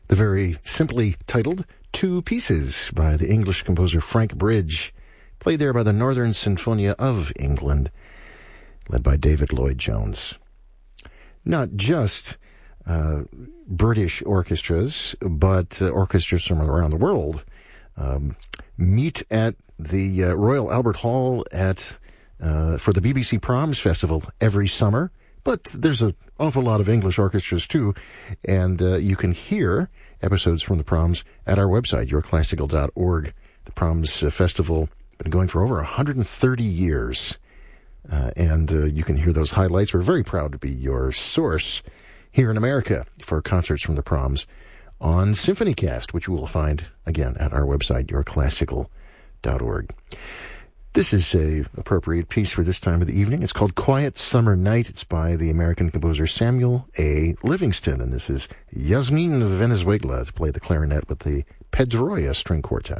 The very simply titled Two Pieces by the English composer Frank Bridge, played there by the Northern Sinfonia of England, led by David Lloyd-Jones. Not just British orchestras, but orchestras from around the world meet at the Royal Albert Hall for the BBC Proms Festival every summer. But there's an awful lot of English orchestras, too, and you can hear episodes from the Proms at our website, yourclassical.org. The Proms Festival has been going for over 130 years, and you can hear those highlights. We're very proud to be your source here in America for concerts from the Proms on SymphonyCast, which you will find, again, at our website, yourclassical.org. This is an appropriate piece for this time of the evening. It's called Quiet Summer Night. It's by the American composer Samuel A. Livingston, and this is Yasmin Venezuela to play the clarinet with the Pedroia String Quartet.